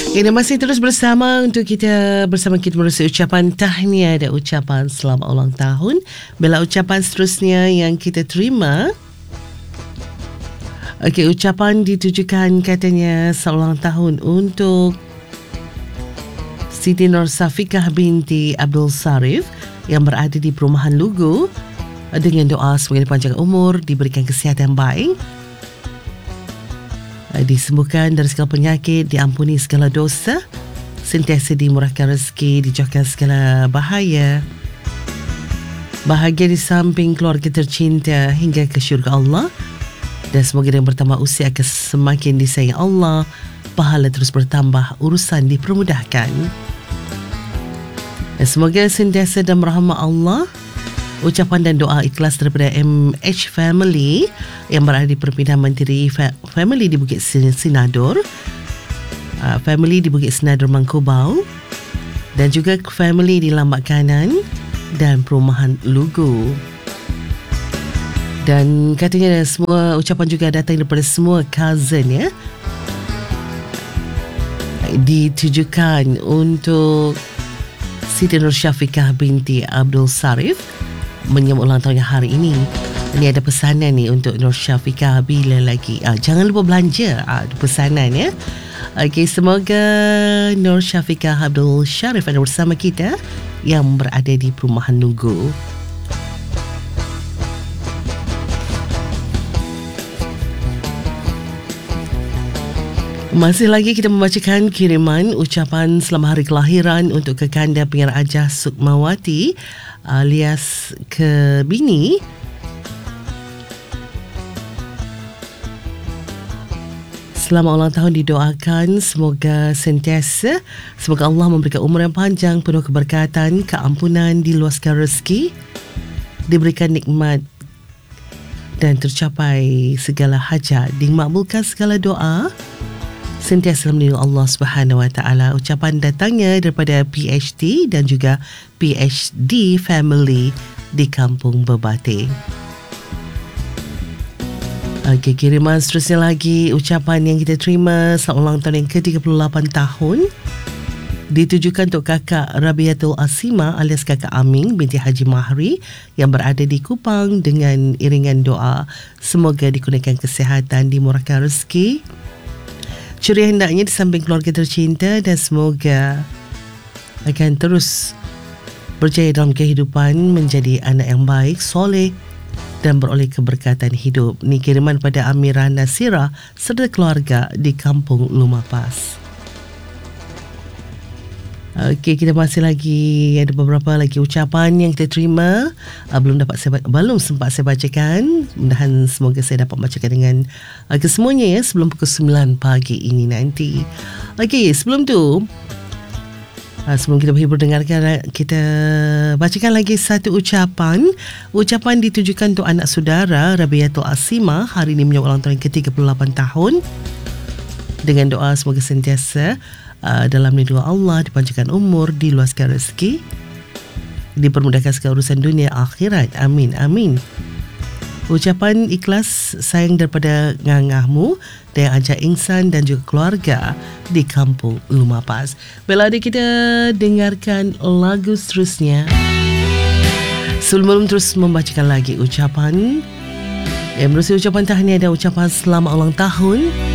Kita masih terus bersama menerusi ucapan tahniah dan ucapan selamat ulang tahun. Bila ucapan seterusnya yang kita terima, ucapan ditujukan katanya seulang tahun untuk Siti Nur Safikah binti Abdul Sarif yang berada di Perumahan Lugu, dengan doa semoga dipanjangkan umur, diberikan kesihatan baik, disembuhkan dari segala penyakit, diampuni segala dosa, sentiasa dimurahkan rezeki, dijauhkan segala bahaya, bahagia di samping keluarga tercinta hingga ke syurga Allah, dan semoga dengan bertambah usia akan semakin disayang Allah, pahala terus bertambah, urusan dipermudahkan, dan semoga sentiasa dalam rahmat Allah. Ucapan dan doa ikhlas daripada MH Family yang berada di Perpindahan Menteri, Family di Bukit Sinador, Family di Bukit Sinador Mangkubau, dan juga Family di Lambak Kanan dan Perumahan Lugu. Dan katanya semua ucapan juga datang daripada semua cousin, ya. Ditujukan untuk Siti Nur Syafiqah binti Abdul Sarif menyambut ulang tahunnya hari ini. Ini ada pesanan ni untuk Nur Syafiqah, bila lagi jangan lupa belanja, ada pesanan, ya. Okey, semoga Nur Syafiqah Abdul Sharif ada bersama kita yang berada di Perumahan Lugu. Masih lagi kita membacakan kiriman ucapan selamat hari kelahiran untuk Kekanda Pengarah Ajah Sukmawati alias Kebini. Selamat ulang tahun didoakan semoga sentiasa, semoga Allah memberikan umur yang panjang, penuh keberkatan, keampunan, diluaskan rezeki, diberikan nikmat dan tercapai segala hajat, dimakbulkan segala doa, sentiasa melindungi Allah Subhanahu Wa Taala. Ucapan datangnya daripada PhD dan juga PhD Family di Kampung Berbate. Okey, kiriman seterusnya lagi ucapan yang kita terima selamat ulang tahun yang ke-38 tahun ditujukan untuk kakak Rabiatul Asima alias kakak Aming binti Haji Mahri yang berada di Kupang, dengan iringan doa semoga dikurniakan kesihatan, dimurahkan rezeki, ceria hendaknya di samping keluarga tercinta, dan semoga akan terus berjaya dalam kehidupan, menjadi anak yang baik, soleh dan beroleh keberkatan hidup. Ini kiriman pada Amira Nasira serta keluarga di Kampung Lumapas. Okey, kita masih lagi ada beberapa lagi ucapan yang kita terima, belum sempat saya bacakan. Mudah-mudahan semoga saya dapat bacakan dengan kesemuanya, ya, sebelum pukul 9 pagi ini nanti. Okey, sebelum tu, sebelum kita berhibur dengarkan, kita bacakan lagi satu ucapan. Ucapan ditujukan untuk anak saudara Rabiatul Asima, hari ini menyambut ulang tahun yang ke-38 tahun, dengan doa semoga sentiasa dalam lindungan Allah, dipanjangkan umur, diluaskan rezeki, dipermudahkan segala urusan dunia akhirat. Amin, amin. Ucapan ikhlas sayang daripada ngangahmu dan Ajak Ingsan dan juga keluarga di Kampung Lumapas. Baiklah, kita dengarkan lagu seterusnya. Sebelum terus membacakan lagi ucapan, menerusi ucapan tahniah dan ucapan selamat ulang tahun